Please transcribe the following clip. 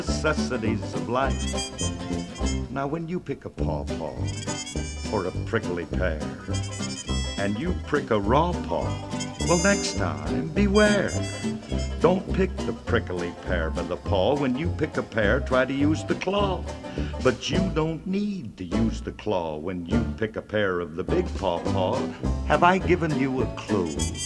necessities of life. Now when you pick a pawpaw or a prickly pear and you prick a raw paw, well, next time beware. Don't pick the prickly pear by the paw. When you pick a pear, try to use the claw. But you don't need to use the claw when you pick a pear of the big pawpaw. Have I given you a clue?